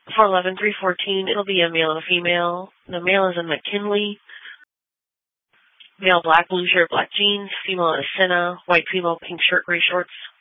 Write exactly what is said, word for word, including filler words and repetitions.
four eleven, three fourteen, it'll be a male and a female. The male is a McKinley. Male black, blue shirt, black jeans. Female in a Senna. White female, pink shirt, gray shorts.